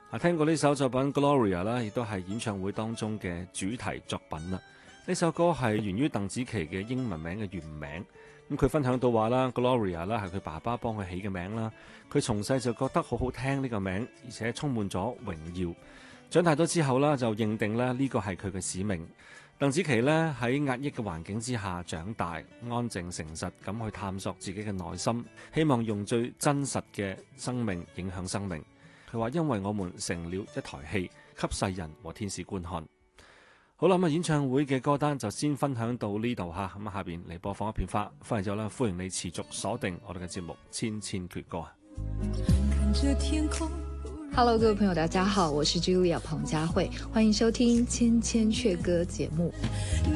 聽過呢首作品 Gloria 啦，亦都係演唱會當中嘅主題作品啦。呢首歌係源於鄧紫棋嘅英文名嘅原名。咁佢分享到話啦 ，Gloria 啦係佢爸爸幫佢起嘅名啦。佢從細就覺得好好聽呢個名，而且充滿咗榮耀。長大咗之後啦，就認定咧呢個係佢嘅使命。鄧紫棋咧喺壓抑嘅環境之下長大，安靜誠實咁去探索自己嘅內心，希望用最真實嘅生命影響生命。佢話因為我們成了一台戲，給世人和天使觀看。好啦，咁演唱會嘅歌單就先分享到呢度吓，咁下邊嚟播放一片花。翻嚟之後啦，歡迎你持續鎖定我哋嘅節目《千千闕歌》。 Hello， 各位朋友，大家好，我是 Julia 彭佳慧，歡迎收聽《千千闕歌》節目。